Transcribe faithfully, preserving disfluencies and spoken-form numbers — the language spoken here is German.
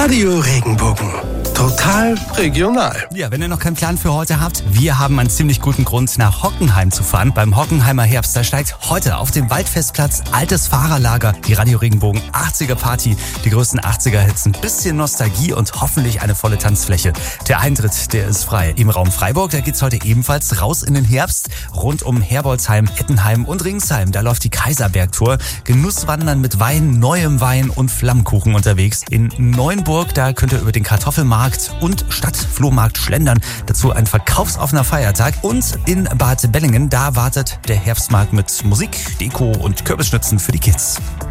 Radio Regenbogen. Total regional. Ja, wenn ihr noch keinen Plan für heute habt, wir haben einen ziemlich guten Grund, nach Hockenheim zu fahren. Beim Hockenheimer Herbst, da steigt heute auf dem Waldfestplatz altes Fahrerlager, die Radio Regenbogen achtziger Party, die größten achtziger Hits, ein bisschen Nostalgie und hoffentlich eine volle Tanzfläche. Der Eintritt, der ist frei. Im Raum Freiburg, da geht's heute ebenfalls raus in den Herbst. Rund um Herbolzheim, Ettenheim und Ringsheim, da läuft die Kaiserbergtour. Genusswandern mit Wein, neuem Wein und Flammkuchen unterwegs. In Neuenburg, da könnt ihr über den Kartoffelmarkt und Stadtflohmarkt schlendern. Dazu ein verkaufsoffener Feiertag. Und in Bad Bellingen, da wartet der Herbstmarkt mit Musik, Deko und Kürbisschnitzen für die Kids.